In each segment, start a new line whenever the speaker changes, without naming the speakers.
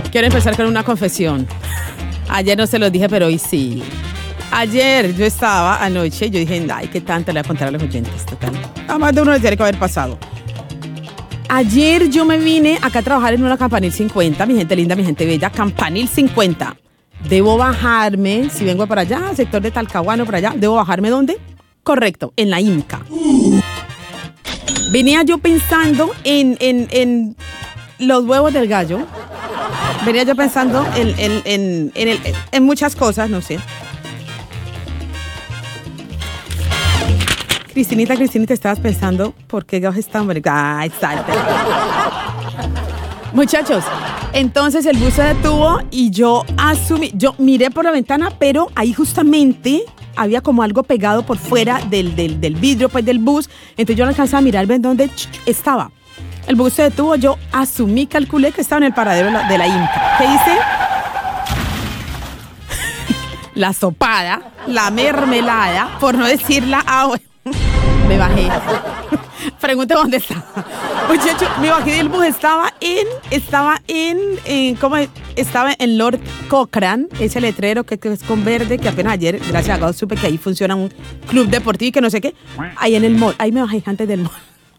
Quiero empezar con una confesión. Ayer no se los dije, pero hoy sí. Ayer yo estaba anoche, yo dije, ay, qué tanto le voy a contar a los oyentes, total. A más de uno les tiene que haber pasado. Ayer yo me vine acá a trabajar en una Campanil 50, mi gente linda, mi gente bella, Campanil 50. Debo bajarme, si vengo para allá, sector de Talcahuano, para allá, ¿debo bajarme dónde? Correcto, en la IMCA. Venía yo pensando en los huevos del gallo. Venía yo pensando en muchas cosas, no sé. Cristinita, estabas pensando, ¿por qué gajos están? Ay, salte. Muchachos, entonces el bus se detuvo y yo miré por la ventana, pero ahí justamente había como algo pegado por fuera del vidrio, pues, del bus. Entonces yo no alcanzaba a mirar ver dónde estaba. El bus se detuvo, yo calculé que estaba en el paradero de la IMCA. ¿Qué hice? La sopada, la mermelada, por no decir la agua. Me bajé. Pregunte dónde estaba. Muchacho, me bajé del bus, estaba en Lord Cochrane, ese letrero que es con verde, que apenas ayer, gracias a Dios, supe que ahí funciona un club deportivo y que no sé qué. Ahí en el mall, ahí me bajé antes del mall.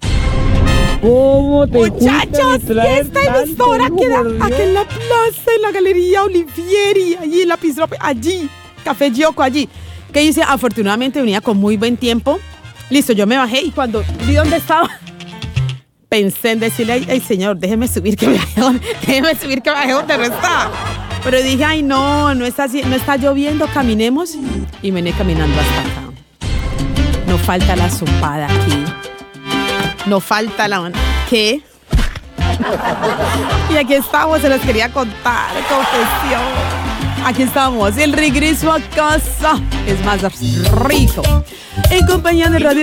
Muchachos, y esta emisora queda aquí en la plaza, en la Galería Olivieri, allí en la Pisrope, allí, Café Gioco, allí. ¿Qué hice? Afortunadamente venía con muy buen tiempo. Listo, yo me bajé y cuando vi dónde estaba, pensé en decirle, ay señor, déjeme subir que me bajé donde no está. Pero dije, ay no está así, no está lloviendo, caminemos. Y me vine caminando hasta acá. No falta la sopada aquí. No falta la... ¿Qué? Y aquí estamos, se los quería contar, confesión. Aquí estamos, el regreso a casa es más rico. En compañía de Radio